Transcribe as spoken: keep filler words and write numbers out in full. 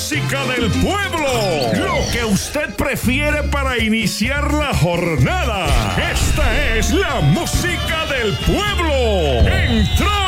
música del pueblo. Lo que usted prefiere para iniciar la jornada. Esta es la música del pueblo. Entró